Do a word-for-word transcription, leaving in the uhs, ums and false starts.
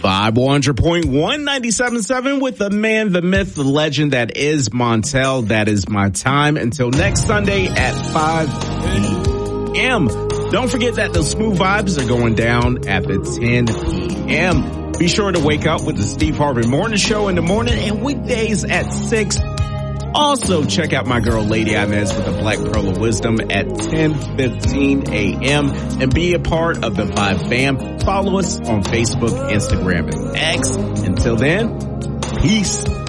Vibe one hundred point one, ninety-seven point seven with the man, the myth, the legend that is Montel. That is my time. Until next Sunday at five p.m. Don't forget that the smooth vibes are going down at the ten p.m. Be sure to wake up with the Steve Harvey Morning Show in the morning and weekdays at six. Also, check out my girl, Lady Inez, with the Black Pearl of Wisdom at ten fifteen a.m. and be a part of the Vibe Fam. Follow us on Facebook, Instagram, and X. Until then, peace.